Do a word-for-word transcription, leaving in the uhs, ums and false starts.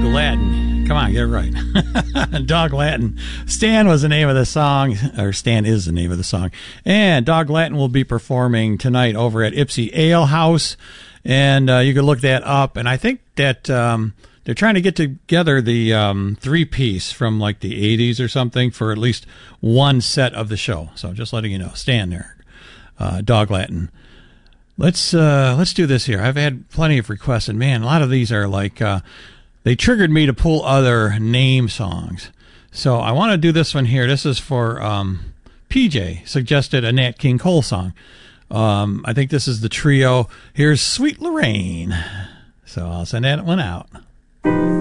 Latin. Come on, get it right. Dog Latin. Stan was the name of the song, or Stan is the name of the song. And Dog Latin will be performing tonight over at Ipsy Ale House. And uh, you can look that up. And I think that um, they're trying to get together the um, three-piece from like the eighties or something for at least one set of the show. So just letting you know. Stan there. Uh, Dog Latin. Let's uh, let's do this here. I've had plenty of requests, and man, a lot of these are like uh, they triggered me to pull other name songs. So I want to do this one here. This is for um, P J suggested a Nat King Cole song. Um, I think this is the trio. Here's Sweet Lorraine. So I'll send that one out.